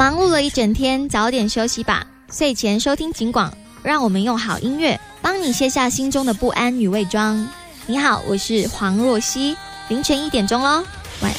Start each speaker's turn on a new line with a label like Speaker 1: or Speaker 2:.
Speaker 1: 忙碌了一整天，早点休息吧。睡前收听警广，让我们用好音乐帮你卸下心中的不安与伪装。你好，我是黄若曦，凌晨1点钟咯。